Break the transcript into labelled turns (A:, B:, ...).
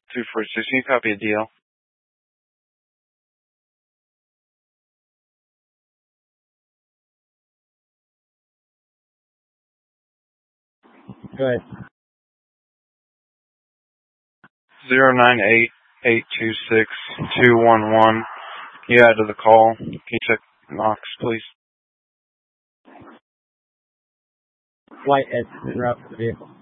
A: 246. Can you copy a DL?
B: Go ahead.
A: 098-826-211. You add to the call. Can you check Knox, please?
B: Flight at route to the vehicle.